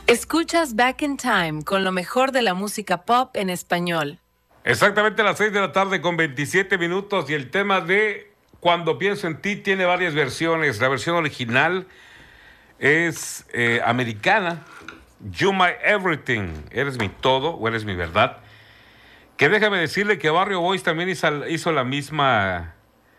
Escuchas Back in Time con lo mejor de la música pop en español. Exactamente a las 6 de la tarde con 27 minutos y el tema de Cuando pienso en ti tiene varias versiones. La versión original es americana, You My Everything, eres mi todo o eres mi verdad. Que déjame decirle que Barrio Boys también hizo la misma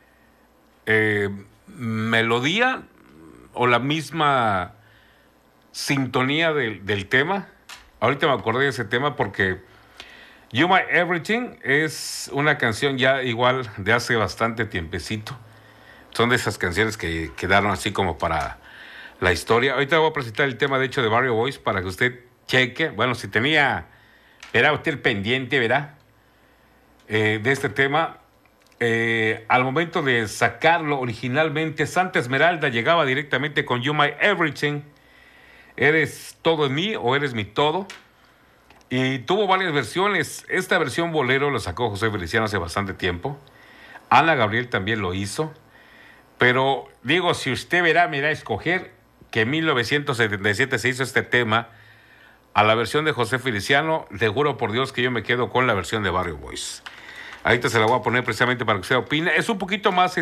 melodía o la misma sintonía del tema. Ahorita me acordé de ese tema porque You My Everything es una canción ya igual de hace bastante tiempecito. Son de esas canciones que quedaron así como para la historia. Ahorita voy a presentar el tema de hecho de Barrio Boys para que usted cheque. Bueno, si tenía, verá usted el pendiente, verá, de este tema. Al momento de sacarlo originalmente, Santa Esmeralda llegaba directamente con You My Everything. Eres todo en mí o eres mi todo. Y tuvo varias versiones. Esta versión bolero la sacó José Feliciano hace bastante tiempo. Ana Gabriel también lo hizo. Pero digo, si usted verá, me irá a escoger que en 1977 se hizo este tema a la versión de José Feliciano. Le juro por Dios que yo me quedo con la versión de Barrio Boys. Ahorita se la voy a poner precisamente para que usted opine. Es un poquito más,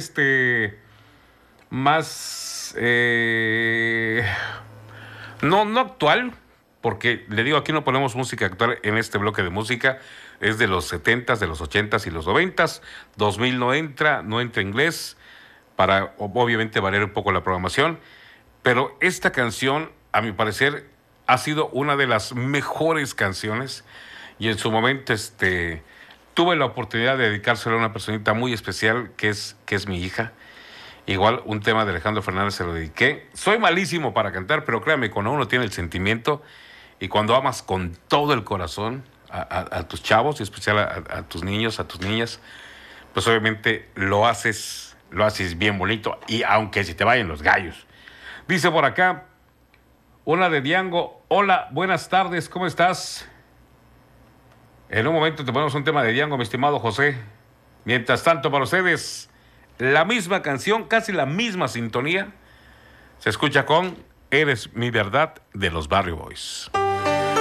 no actual, porque le digo, aquí no ponemos música actual en este bloque de música. Es de los 70s, de los 80s y los 90s. 2000 no entra inglés, para obviamente variar un poco la programación. Pero esta canción, a mi parecer, ha sido una de las mejores canciones. Y en su momento, tuve la oportunidad de dedicársela a una personita muy especial, que es mi hija. Igual un tema de Alejandro Fernández se lo dediqué. Soy malísimo para cantar, pero créame, cuando uno tiene el sentimiento y cuando amas con todo el corazón a tus chavos, y en especial a tus niños, a tus niñas, pues obviamente lo haces bien bonito, y aunque se te vayan los gallos. Dice por acá, una de Diango, hola, buenas tardes, ¿cómo estás? En un momento te ponemos un tema de Diango, mi estimado José. Mientras tanto, para ustedes, la misma canción, casi la misma sintonía, se escucha con Eres mi verdad de los Barrio Boys.